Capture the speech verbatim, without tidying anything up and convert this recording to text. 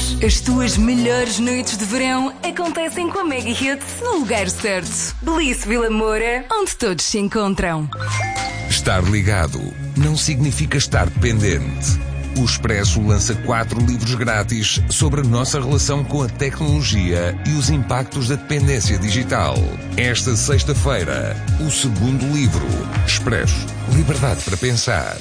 Express. As tuas melhores noites de verão acontecem com a Mega Hits no lugar certo. Belíssimo Vila Moura, onde todos se encontram. Estar ligado não significa estar pendente. O Expresso lança quatro livros grátis sobre a nossa relação com a tecnologia e os impactos da dependência digital. Esta sexta-feira, o segundo livro, Expresso, Liberdade para Pensar.